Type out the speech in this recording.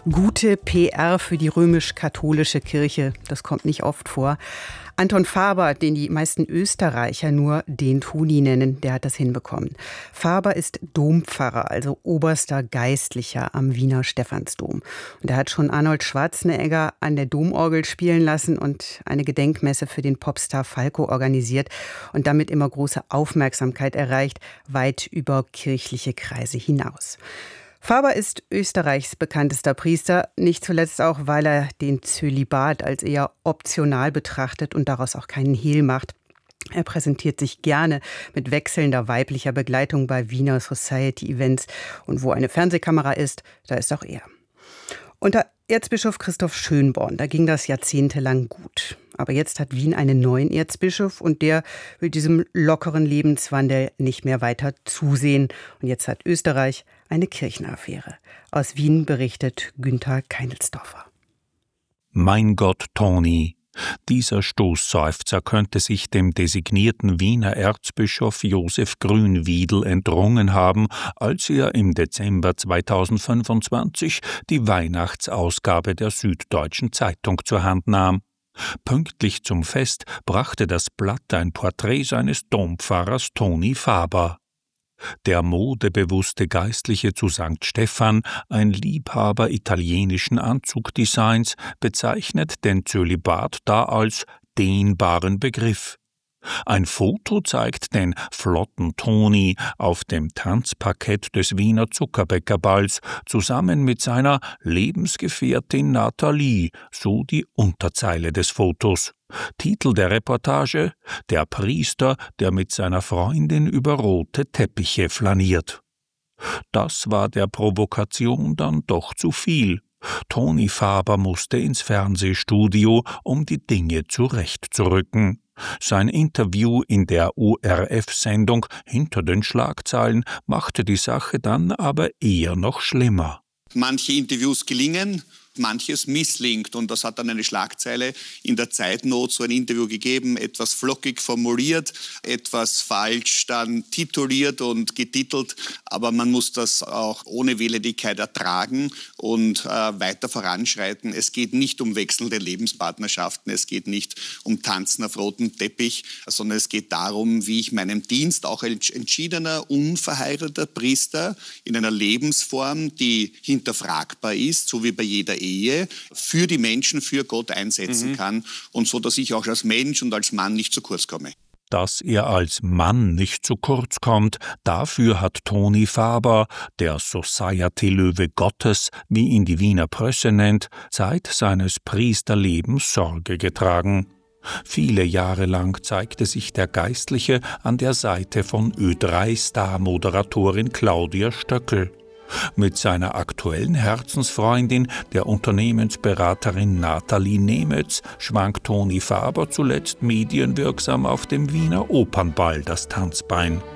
Gute PR für die römisch-katholische Kirche, das kommt nicht oft vor. Anton Faber, den die meisten Österreicher nur den Toni nennen, der hat das hinbekommen. Faber ist Dompfarrer, also oberster Geistlicher am Wiener Stephansdom. Und er hat schon Arnold Schwarzenegger an der Domorgel spielen lassen und eine Gedenkmesse für den Popstar Falco organisiert und damit immer große Aufmerksamkeit erreicht, weit über kirchliche Kreise hinaus. Faber ist Österreichs bekanntester Priester, nicht zuletzt auch, weil er den Zölibat als eher optional betrachtet und daraus auch keinen Hehl macht. Er präsentiert sich gerne mit wechselnder weiblicher Begleitung bei Wiener Society-Events. Und wo eine Fernsehkamera ist, da ist auch er. Unter Erzbischof Christoph Schönborn, da ging das jahrzehntelang gut. Aber jetzt hat Wien einen neuen Erzbischof und der will diesem lockeren Lebenswandel nicht mehr weiter zusehen. Und jetzt hat Österreich eine Kirchenaffäre. Aus Wien berichtet Günther Keinelsdorfer. Mein Gott, Toni! Dieser Stoßseufzer könnte sich dem designierten Wiener Erzbischof Josef Grünwiedel entrungen haben, als er im Dezember 2025 die Weihnachtsausgabe der Süddeutschen Zeitung zur Hand nahm. Pünktlich zum Fest brachte das Blatt ein Porträt seines Dompfarrers Toni Faber. Der modebewusste Geistliche zu St. Stephan, ein Liebhaber italienischen Anzugdesigns, bezeichnet den Zölibat da als dehnbaren Begriff. Ein Foto zeigt den flotten Toni auf dem Tanzparkett des Wiener Zuckerbäckerballs zusammen mit seiner Lebensgefährtin Nathalie, so die Unterzeile des Fotos. Titel der Reportage: Der Priester, der mit seiner Freundin über rote Teppiche flaniert. Das war der Provokation dann doch zu viel. Toni Faber musste ins Fernsehstudio, um die Dinge zurechtzurücken. Sein Interview in der ORF-Sendung Hinter den Schlagzeilen machte die Sache dann aber eher noch schlimmer. Manche Interviews gelingen, manches misslingt. Und das hat dann eine Schlagzeile in der Zeitnot, so ein Interview gegeben, etwas flockig formuliert, etwas falsch dann tituliert und getitelt. Aber man muss das auch ohne Wehleidigkeit ertragen und weiter voranschreiten. Es geht nicht um wechselnde Lebenspartnerschaften, es geht nicht um Tanzen auf rotem Teppich, sondern es geht darum, wie ich meinem Dienst, auch als entschiedener, unverheirateter Priester in einer Lebensform, die hinterfragbar ist, so wie bei jeder Ehe, für die Menschen, für Gott einsetzen kann und so, dass ich auch als Mensch und als Mann nicht zu kurz komme. Dass er als Mann nicht zu kurz kommt, dafür hat Toni Faber, der Society-Löwe Gottes, wie ihn die Wiener Presse nennt, Zeit seines Priesterlebens Sorge getragen. Viele Jahre lang zeigte sich der Geistliche an der Seite von Ö3-Star-Moderatorin Claudia Stöckel. Mit seiner aktuellen Herzensfreundin, der Unternehmensberaterin Nathalie Nemetz, schwang Toni Faber zuletzt medienwirksam auf dem Wiener Opernball das Tanzbein.